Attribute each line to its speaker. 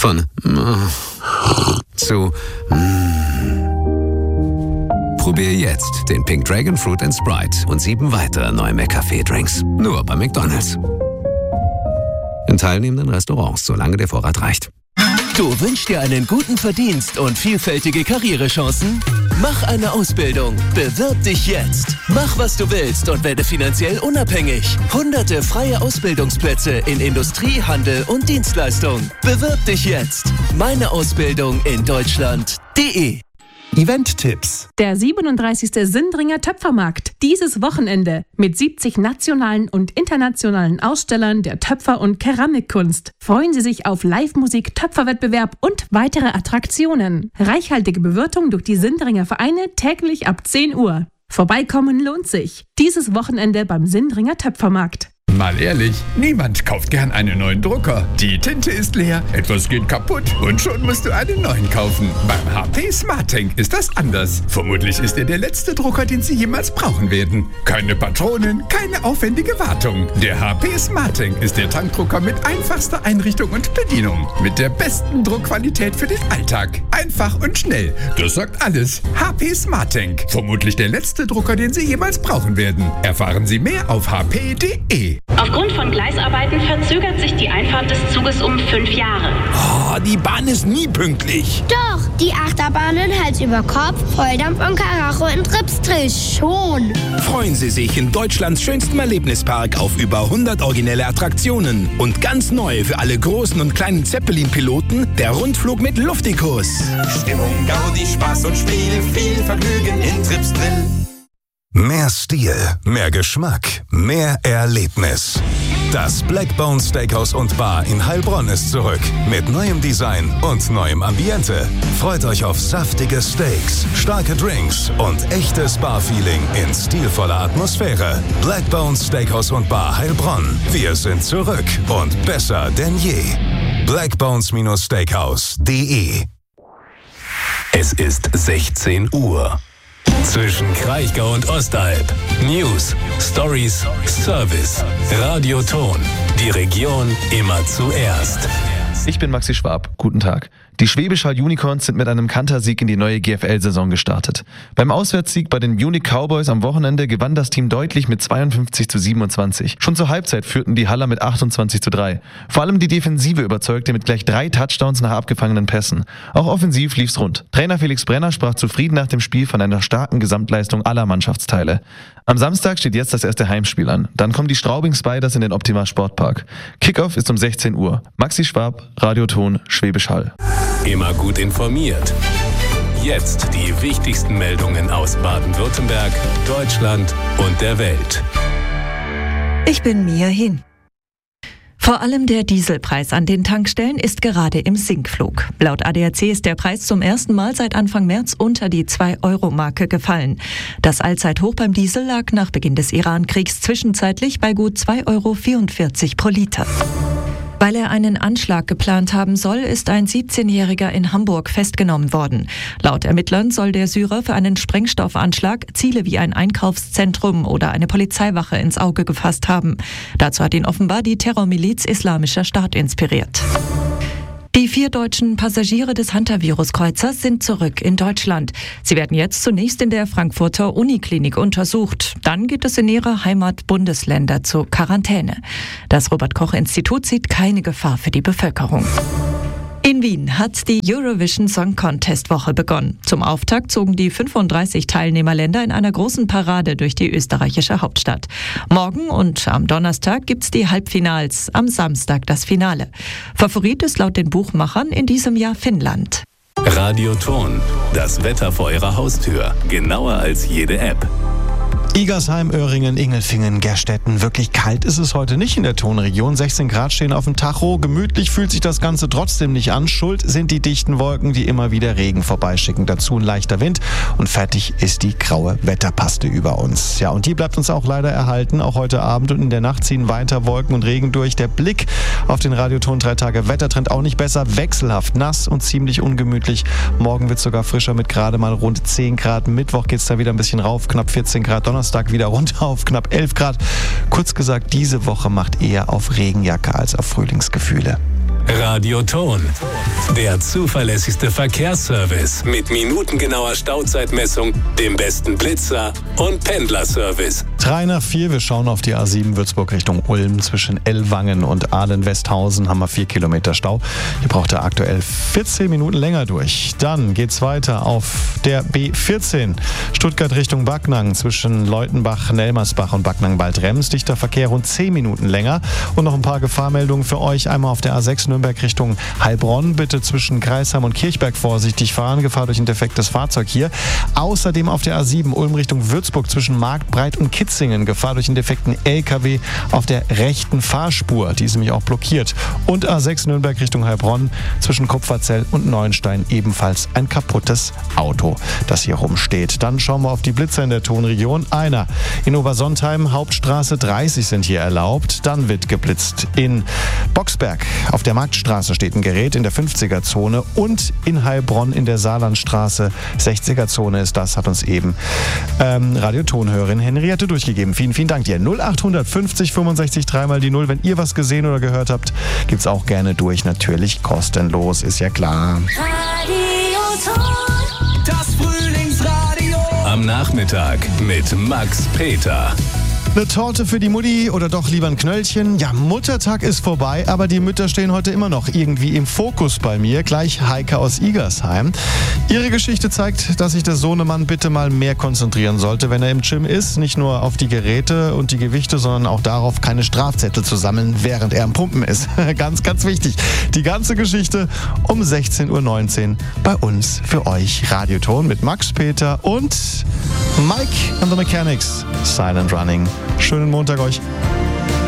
Speaker 1: Von zu Probier jetzt den Pink Dragon Fruit & Sprite und 7 weitere neue McCafé-Drinks. Nur bei McDonald's. In teilnehmenden Restaurants, solange der Vorrat reicht.
Speaker 2: Du wünschst dir einen guten Verdienst und vielfältige Karrierechancen? Mach eine Ausbildung. Bewirb dich jetzt. Mach, was du willst und werde finanziell unabhängig. Hunderte freie Ausbildungsplätze in Industrie, Handel und Dienstleistung. Bewirb dich jetzt. Meine Ausbildung in Deutschland.de.
Speaker 3: Event-Tipps.
Speaker 4: Der 37. Sindringer Töpfermarkt. Dieses Wochenende mit 70 nationalen und internationalen Ausstellern der Töpfer- und Keramikkunst. Freuen Sie sich auf Live-Musik, Töpferwettbewerb und weitere Attraktionen. Reichhaltige Bewirtung durch die Sindringer Vereine täglich ab 10 Uhr. Vorbeikommen lohnt sich. Dieses Wochenende beim Sindringer Töpfermarkt.
Speaker 3: Mal ehrlich, niemand kauft gern einen neuen Drucker. Die Tinte ist leer, etwas geht kaputt und schon musst du einen neuen kaufen. Beim HP SmartTank ist das anders. Vermutlich ist er der letzte Drucker, den Sie jemals brauchen werden. Keine Patronen, keine aufwendige Wartung. Der HP SmartTank ist der Tankdrucker mit einfachster Einrichtung und Bedienung. Mit der besten Druckqualität für den Alltag. Einfach und schnell. Das sagt alles. HP SmartTank. Vermutlich der letzte Drucker, den Sie jemals brauchen werden. Erfahren Sie mehr auf hp.de.
Speaker 5: Aufgrund von Gleisarbeiten verzögert sich die Einfahrt des Zuges um 5 Jahre.
Speaker 6: Oh, die Bahn ist nie pünktlich.
Speaker 7: Doch, die Achterbahnen Hals über Kopf, Volldampf und Karacho in Tripsdrill schon.
Speaker 6: Freuen Sie sich in Deutschlands schönstem Erlebnispark auf über 100 originelle Attraktionen. Und ganz neu für alle großen und kleinen Zeppelin-Piloten der Rundflug mit Luftikus.
Speaker 8: Stimmung, Gaudi, Spaß und Spiel, viel Vergnügen in Tripsdrill.
Speaker 9: Mehr Stil, mehr Geschmack, mehr Erlebnis. Das Blackbone Steakhouse und Bar in Heilbronn ist zurück. Mit neuem Design und neuem Ambiente. Freut euch auf saftige Steaks, starke Drinks und echtes Bar-Feeling in stilvoller Atmosphäre. Blackbone Steakhouse und Bar Heilbronn. Wir sind zurück und besser denn je. Blackbones-Steakhouse.de.
Speaker 2: Es ist 16 Uhr. Zwischen Kraichgau und Ostalb. News, Stories, Service. Radio Ton. Die Region immer zuerst.
Speaker 10: Ich bin Maxi Schwab. Guten Tag. Die Schwäbisch Hall Unicorns sind mit einem Kantersieg in die neue GFL-Saison gestartet. Beim Auswärtssieg bei den Munich Cowboys am Wochenende gewann das Team deutlich mit 52-27. Schon zur Halbzeit führten die Haller mit 28-3. Vor allem die Defensive überzeugte mit gleich 3 Touchdowns nach abgefangenen Pässen. Auch offensiv lief's rund. Trainer Felix Brenner sprach zufrieden nach dem Spiel von einer starken Gesamtleistung aller Mannschaftsteile. Am Samstag steht jetzt das erste Heimspiel an. Dann kommen die Straubing Spiders in den Optima Sportpark. Kickoff ist um 16 Uhr. Maxi Schwab, Radioton, Schwäbisch Hall.
Speaker 2: Immer gut informiert. Jetzt die wichtigsten Meldungen aus Baden-Württemberg, Deutschland und der Welt.
Speaker 11: Ich bin Mia Hin. Vor allem der Dieselpreis an den Tankstellen ist gerade im Sinkflug. Laut ADAC ist der Preis zum ersten Mal seit Anfang März unter die 2-Euro-Marke gefallen. Das Allzeithoch beim Diesel lag nach Beginn des Iran-Kriegs zwischenzeitlich bei gut 2,44 Euro pro Liter. Weil er einen Anschlag geplant haben soll, ist ein 17-Jähriger in Hamburg festgenommen worden. Laut Ermittlern soll der Syrer für einen Sprengstoffanschlag Ziele wie ein Einkaufszentrum oder eine Polizeiwache ins Auge gefasst haben. Dazu hat ihn offenbar die Terrormiliz Islamischer Staat inspiriert. Die 4 deutschen Passagiere des Hantavirus-Kreuzers sind zurück in Deutschland. Sie werden jetzt zunächst in der Frankfurter Uniklinik untersucht. Dann geht es in ihre Heimatbundesländer zur Quarantäne. Das Robert-Koch-Institut sieht keine Gefahr für die Bevölkerung. In Wien hat die Eurovision Song Contest Woche begonnen. Zum Auftakt zogen die 35 Teilnehmerländer in einer großen Parade durch die österreichische Hauptstadt. Morgen und am Donnerstag gibt's die Halbfinals, am Samstag das Finale. Favorit ist laut den Buchmachern in diesem Jahr Finnland.
Speaker 2: Radio Ton, das Wetter vor Ihrer Haustür, genauer als jede App.
Speaker 12: Igersheim, Öhringen, Ingelfingen, Gerstetten. Wirklich kalt ist es heute nicht in der Tonregion. 16 Grad stehen auf dem Tacho. Gemütlich fühlt sich das Ganze trotzdem nicht an. Schuld sind die dichten Wolken, die immer wieder Regen vorbeischicken. Dazu ein leichter Wind und fertig ist die graue Wetterpaste über uns. Ja, und die bleibt uns auch leider erhalten. Auch heute Abend und in der Nacht ziehen weiter Wolken und Regen durch. Der Blick auf den Radioton 3 Tage Wettertrend auch nicht besser. Wechselhaft, nass und ziemlich ungemütlich. Morgen wird es sogar frischer mit gerade mal rund 10 Grad. Mittwoch geht es da wieder ein bisschen rauf, knapp 14 Grad. Donnerstag wieder runter auf knapp 11 Grad. Kurz gesagt, diese Woche macht eher auf Regenjacke als auf Frühlingsgefühle.
Speaker 13: Radioton. Der zuverlässigste Verkehrsservice mit minutengenauer Stauzeitmessung, dem besten Blitzer und Pendlerservice.
Speaker 12: 3:04, wir schauen auf die A7 Würzburg Richtung Ulm. Zwischen Ellwangen und Ahlen-Westhausen haben wir 4 Kilometer Stau. Hier braucht er aktuell 14 Minuten länger durch. Dann geht's weiter auf der B14 Stuttgart Richtung Backnang. Zwischen Leutenbach, Nelmersbach und Backnang-Bald-Rems. Dichter Verkehr rund 10 Minuten länger. Und noch ein paar Gefahrmeldungen für euch. Einmal auf der A6 Nürnberg Richtung Heilbronn. Bitte zwischen Kreisheim und Kirchberg vorsichtig fahren. Gefahr durch ein defektes Fahrzeug hier. Außerdem auf der A7 Ulm Richtung Würzburg zwischen Marktbreit und Kitzingen. Gefahr durch einen defekten LKW auf der rechten Fahrspur. Die ist nämlich auch blockiert. Und A6 Nürnberg Richtung Heilbronn zwischen Kupferzell und Neuenstein ebenfalls ein kaputtes Auto, das hier rumsteht. Dann schauen wir auf die Blitzer in der Tonregion. Einer in Obersontheim, Hauptstraße 30 sind hier erlaubt. Dann wird geblitzt in Boxberg. Auf der Marktstraße steht ein Gerät in der 50er-Zone und in Heilbronn in der Saarlandstraße 60er-Zone ist das, hat uns eben Radiotonhörerin Henriette durchgegeben. Vielen, vielen Dank dir. 0800 50 65 3 die 0. Wenn ihr was gesehen oder gehört habt, gibt's auch gerne durch. Natürlich kostenlos, ist ja klar.
Speaker 13: Das Frühlingsradio. Am Nachmittag mit Max Peter.
Speaker 12: Eine Torte für die Mutti oder doch lieber ein Knöllchen? Ja, Muttertag ist vorbei, aber die Mütter stehen heute immer noch irgendwie im Fokus bei mir. Gleich Heike aus Igersheim. Ihre Geschichte zeigt, dass sich der Sohnemann bitte mal mehr konzentrieren sollte, wenn er im Gym ist. Nicht nur auf die Geräte und die Gewichte, sondern auch darauf, keine Strafzettel zu sammeln, während er am Pumpen ist. Ganz, ganz wichtig. Die ganze Geschichte um 16:19 Uhr bei uns für euch. Radioton mit Max Peter und Mike and the Mechanics. Silent Running. Schönen Montag euch.